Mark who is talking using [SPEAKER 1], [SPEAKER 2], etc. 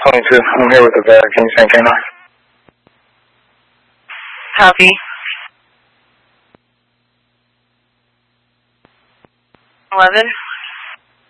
[SPEAKER 1] 22. I'm here with the vet. Can you send K9?
[SPEAKER 2] Copy. 11.